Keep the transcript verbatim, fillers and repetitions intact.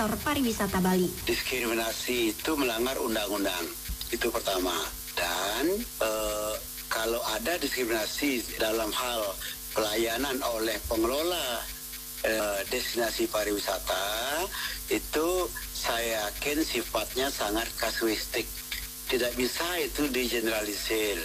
pariwisata Bali. Diskriminasi itu melanggar undang-undang, itu pertama. Dan eh, kalau ada diskriminasi dalam hal pelayanan oleh pengelola eh, destinasi pariwisata, itu saya yakin sifatnya sangat kasuistik. Tidak bisa itu digeneralisir.